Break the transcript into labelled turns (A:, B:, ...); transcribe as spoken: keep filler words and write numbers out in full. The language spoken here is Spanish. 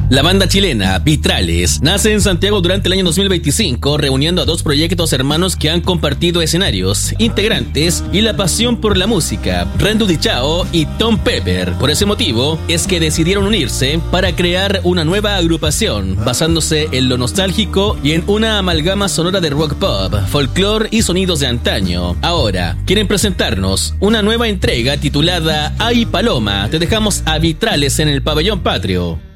A: La banda chilena Vitrales nace en Santiago durante el año dos mil veinticinco, reuniendo a dos proyectos hermanos que han compartido escenarios, integrantes y la pasión por la música, Rendu Dichao y Tom Pepper. Por ese motivo es que decidieron unirse para crear una nueva agrupación, basándose en lo nostálgico y en una amalgama sonora de rock pop, folclore y sonidos de antaño. Ahora, quieren presentarnos una nueva entrega titulada Ay Paloma. Te dejamos a Vitrales en el Pabellón Patrio.